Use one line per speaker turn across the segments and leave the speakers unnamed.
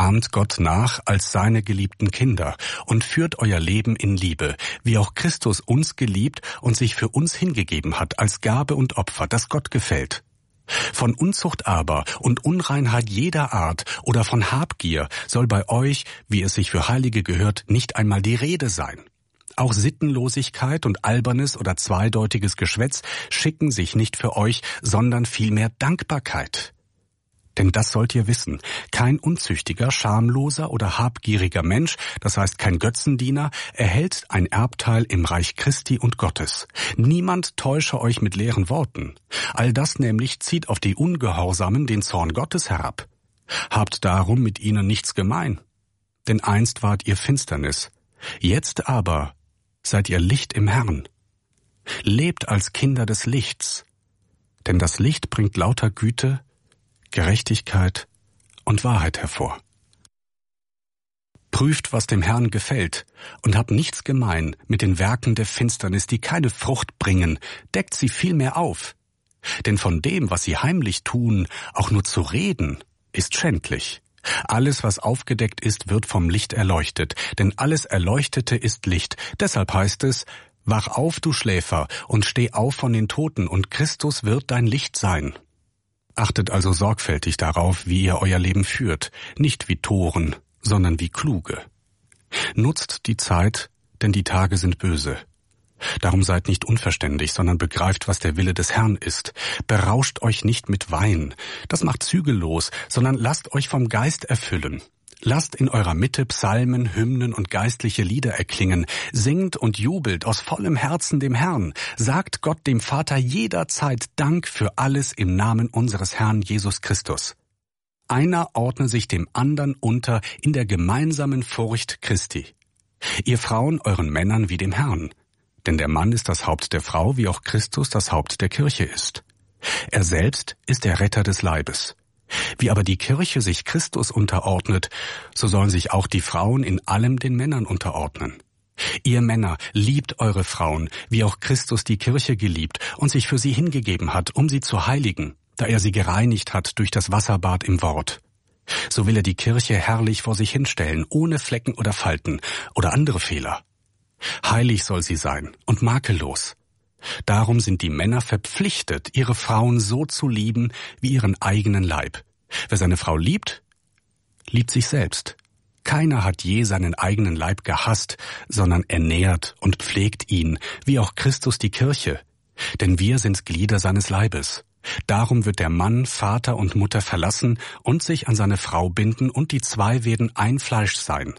ahmt Gott nach als seine geliebten Kinder und führt euer Leben in Liebe, wie auch Christus uns geliebt und sich für uns hingegeben hat als Gabe und Opfer, das Gott gefällt. Von Unzucht aber und Unreinheit jeder Art oder von Habgier soll bei euch, wie es sich für Heilige gehört, nicht einmal die Rede sein. Auch Sittenlosigkeit und albernes oder zweideutiges Geschwätz schicken sich nicht für euch, sondern vielmehr Dankbarkeit. Denn das sollt ihr wissen, kein unzüchtiger, schamloser oder habgieriger Mensch, das heißt kein Götzendiener, erhält ein Erbteil im Reich Christi und Gottes. Niemand täusche euch mit leeren Worten. All das nämlich zieht auf die Ungehorsamen den Zorn Gottes herab. Habt darum mit ihnen nichts gemein. Denn einst wart ihr Finsternis, jetzt aber seid ihr Licht im Herrn. Lebt als Kinder des Lichts, denn das Licht bringt lauter Güte, Gerechtigkeit und Wahrheit hervor. Prüft, was dem Herrn gefällt, und habt nichts gemein mit den Werken der Finsternis, die keine Frucht bringen, deckt sie vielmehr auf. Denn von dem, was sie heimlich tun, auch nur zu reden, ist schändlich. Alles, was aufgedeckt ist, wird vom Licht erleuchtet, denn alles Erleuchtete ist Licht. Deshalb heißt es, wach auf, du Schläfer, und steh auf von den Toten, und Christus wird dein Licht sein. Achtet also sorgfältig darauf, wie ihr euer Leben führt, nicht wie Toren, sondern wie Kluge. Nutzt die Zeit, denn die Tage sind böse. Darum seid nicht unverständig, sondern begreift, was der Wille des Herrn ist. Berauscht euch nicht mit Wein, das macht zügellos, sondern lasst euch vom Geist erfüllen. Lasst in eurer Mitte Psalmen, Hymnen und geistliche Lieder erklingen. Singt und jubelt aus vollem Herzen dem Herrn. Sagt Gott dem Vater jederzeit Dank für alles im Namen unseres Herrn Jesus Christus. Einer ordne sich dem andern unter in der gemeinsamen Furcht Christi. Ihr Frauen euren Männern wie dem Herrn. Denn der Mann ist das Haupt der Frau, wie auch Christus das Haupt der Kirche ist. Er selbst ist der Retter des Leibes. Wie aber die Kirche sich Christus unterordnet, so sollen sich auch die Frauen in allem den Männern unterordnen. Ihr Männer, liebt eure Frauen, wie auch Christus die Kirche geliebt und sich für sie hingegeben hat, um sie zu heiligen, da er sie gereinigt hat durch das Wasserbad im Wort. So will er die Kirche herrlich vor sich hinstellen, ohne Flecken oder Falten oder andere Fehler. Heilig soll sie sein und makellos. Darum sind die Männer verpflichtet, ihre Frauen so zu lieben wie ihren eigenen Leib. Wer seine Frau liebt, liebt sich selbst. Keiner hat je seinen eigenen Leib gehasst, sondern ernährt und pflegt ihn, wie auch Christus die Kirche. Denn wir sind Glieder seines Leibes. Darum wird der Mann Vater und Mutter verlassen und sich an seine Frau binden, und die zwei werden ein Fleisch sein.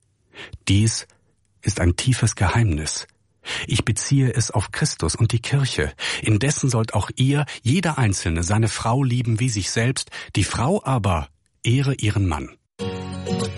Dies ist ein tiefes Geheimnis. Ich beziehe es auf Christus und die Kirche. Indessen sollt auch ihr, jeder Einzelne, seine Frau lieben wie sich selbst, die Frau aber ehre ihren Mann.